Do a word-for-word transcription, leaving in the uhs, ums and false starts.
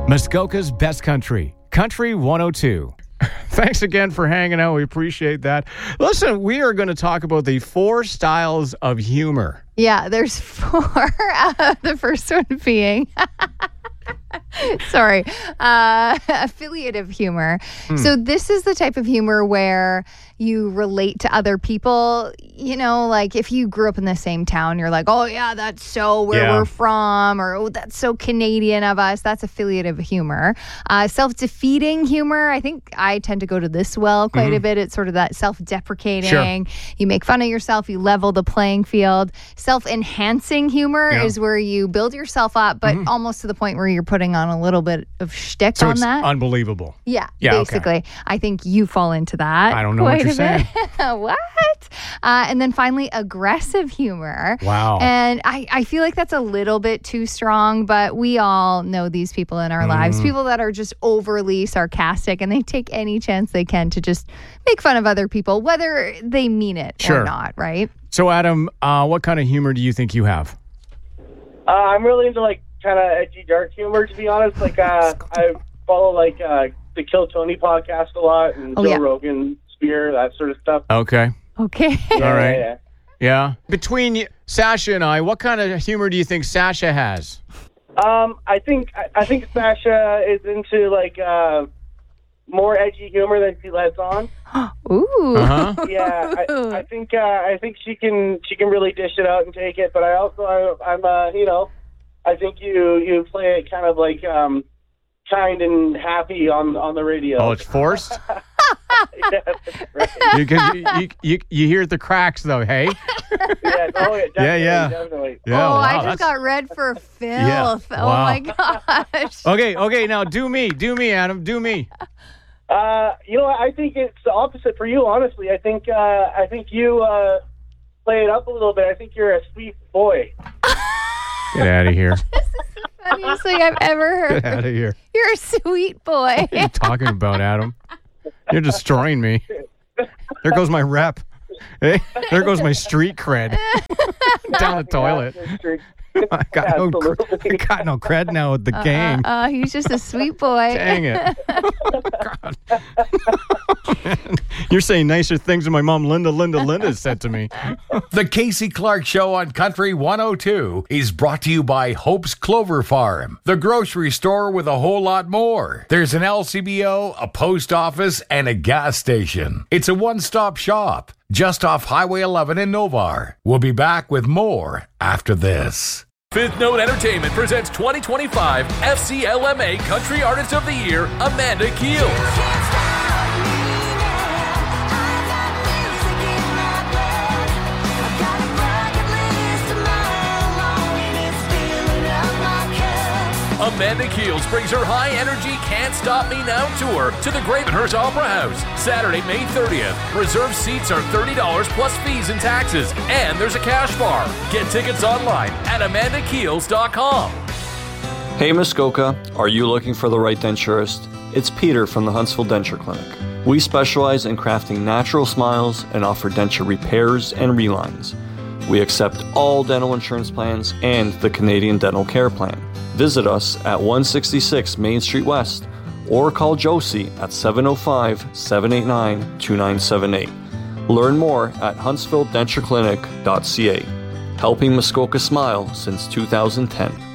Muskoka's Best Country, Country one oh two. Thanks again for hanging out. We appreciate that. Listen, we are going to talk about the four styles of humor. Yeah, there's four. Uh, the first one being... Sorry. Uh, affiliative humor. Hmm. So this is the type of humor where you relate to other people. You know, like if you grew up in the same town, you're like, oh, yeah, that's so where yeah. we're from, or oh, that's so Canadian of us. That's affiliative humor. Uh, self-defeating humor. I think I tend to go to this well quite mm-hmm. a bit. It's sort of that self-deprecating. Sure. You make fun of yourself. You level the playing field. Self-enhancing humor yeah. is where you build yourself up, but mm-hmm. almost to the point where you're putting on a little bit of shtick so on it's that. Unbelievable. Yeah, yeah basically. Okay. I think you fall into that. I don't know what you're saying. What? Uh, and then finally, aggressive humor. Wow. And I, I feel like that's a little bit too strong, but we all know these people in our mm. lives. People that are just overly sarcastic and they take any chance they can to just make fun of other people, whether they mean it sure. or not, right? So, Adam, uh, what kind of humor do you think you have? Uh, I'm really into, like, kind of edgy, dark humor, to be honest. Like, uh, I follow, like, uh, the Kill Tony podcast a lot and oh, Joe yeah. Rogan, Spear, that sort of stuff. Okay. Okay. Yeah, all right. Yeah, yeah. yeah. Between Sasha and I, what kind of humor do you think Sasha has? Um, I think I, I think Sasha is into, like, uh, more edgy humor than she lets on. Ooh. Uh-huh. Yeah, I, I think uh, I think she can she can really dish it out and take it. But I also I, I'm uh, you know I think you you play it kind of like um, kind and happy on on the radio. Oh, it's forced. Yeah, right. you, can, you, you, you you hear the cracks though, hey? Yeah, oh, yeah, definitely, yeah, yeah. definitely. Yeah, oh, wow, I just that's... got red for filth. Yeah. Oh Wow. my gosh. Okay, okay, now do me, do me, Adam, do me. Uh, you know, I think it's the opposite for you. Honestly, I think uh, I think you uh, play it up a little bit. I think you're a sweet boy. Get out of here. This is the funniest thing I've ever heard. Get out of here. You're a sweet boy. What are you talking about, Adam? You're destroying me. There goes my rep. Hey, there goes my street cred. Down the toilet. I got, no, I got no cred now with the uh, gang. Uh, uh, he's just a sweet boy. Dang it. Oh, God. You're saying nicer things than my mom, Linda, Linda, Linda said to me. The Casey Clark Show on Country one oh two is brought to you by Hope's Clover Farm, the grocery store with a whole lot more. There's an L C B O, a post office, and a gas station. It's a one-stop shop just off Highway eleven in Novar. We'll be back with more after this. Fifth Note Entertainment presents twenty twenty-five F C L M A Country Artist of the Year, Amanda Keels. Amanda Keels brings her high-energy Can't Stop Me Now tour to the Gravenhurst Opera House, Saturday, May thirtieth. Reserved seats are thirty dollars plus fees and taxes, and there's a cash bar. Get tickets online at amanda keels dot com. Hey Muskoka, are you looking for the right denturist? It's Peter from the Huntsville Denture Clinic. We specialize in crafting natural smiles and offer denture repairs and relines. We accept all dental insurance plans and the Canadian Dental Care Plan. Visit us at one sixty-six Main Street West or call Josie at seven oh five, seven eight nine, two nine seven eight. Learn more at huntsville denture clinic dot c a. Helping Muskoka smile since two thousand ten.